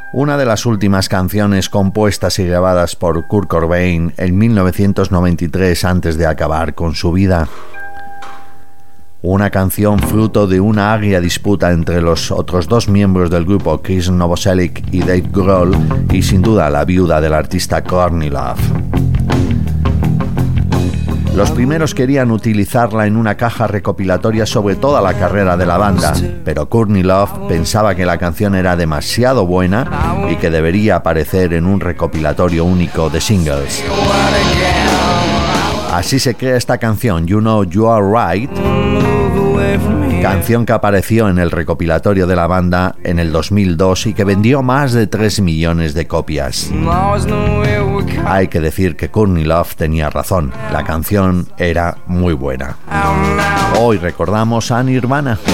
Una de las últimas canciones compuestas y grabadas por Kurt Cobain en 1993 antes de acabar con su vida. Una canción fruto de una agria disputa entre los otros dos miembros del grupo, Chris Novoselic y Dave Grohl, y sin duda la viuda del artista Courtney Love. Los primeros querían utilizarla en una caja recopilatoria sobre toda la carrera de la banda, pero Courtney Love pensaba que la canción era demasiado buena y que debería aparecer en un recopilatorio único de singles. Así se crea esta canción, You Know You Are Right, canción que apareció en el recopilatorio de la banda en el 2002 y que vendió más de 3 millones de copias. Hay que decir que Courtney Love tenía razón, la canción era muy buena. Hoy recordamos a Nirvana.